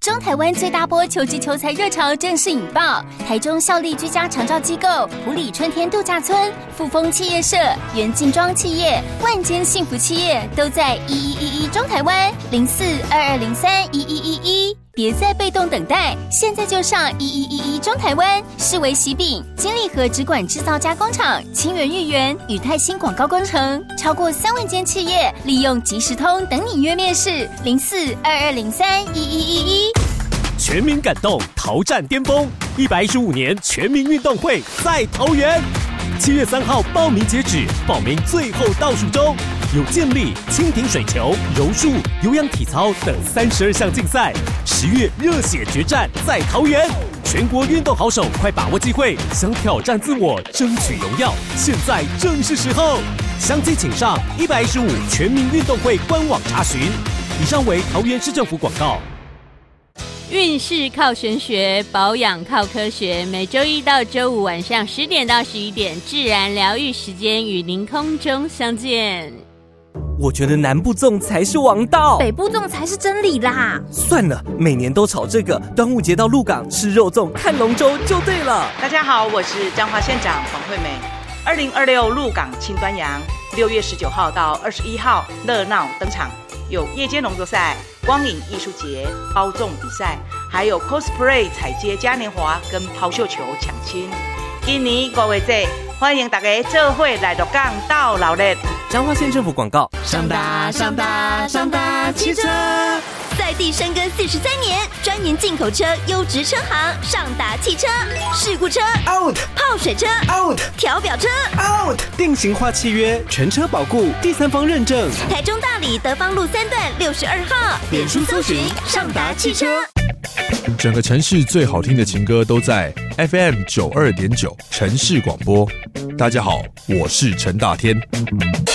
中台湾最大波球季球赛热潮正式引爆，台中效力居家长照机构埔里春天度假村、富丰企业社、元劲庄企业、万间幸福企业都在1111中台湾0422031111，别再被动等待，现在就上1111中台湾。视为喜饼、金利和直管制造加工厂、清源裕源、宇泰新广告工程，超过3万间企业利用即时通等你约面试0422031111。 全民感动，桃战巅峰，115年全民运动会在桃园。7月3号报名截止，报名最后倒数中，有健力、蜻蜓水球、柔术、有氧体操等32项竞赛。10月热血决战在桃园，全国运动好手快把握机会，想挑战自我，争取荣耀，现在正是时候。详情请上115全民运动会官网查询。以上为桃园市政府广告。 运势靠玄学，保养靠科学。每周一到周五晚上10点到11点，自然疗愈时间与您空中相见。 我觉得南部粽才是王道， 北部粽才是真理啦。 算了，每年都炒这个，端午节到鹿港吃肉粽看龙舟就对了。 大家好，我是彰化县长黄惠美。2026鹿港庆端阳，6月19号到21号热闹登场，有夜间农作赛、光影艺术节、包粽比赛，还有 cosplay 彩街嘉年华跟抛绣球抢亲。今年5月节，欢迎大家做伙来鹿港斗热闹。 彰化县政府广告。 上大上大上大汽车， 在地深耕43年，专研进口车优质车行，上达汽车。事故车 out， 泡水车 out， 调表车 out， 定型化契约，全车保固，第三方认证。 台中大里德芳路3段62号， 脸书搜寻上达汽车。 整个城市最好听的情歌都在 FM 92.9城市广播。大家好，我是陈大天。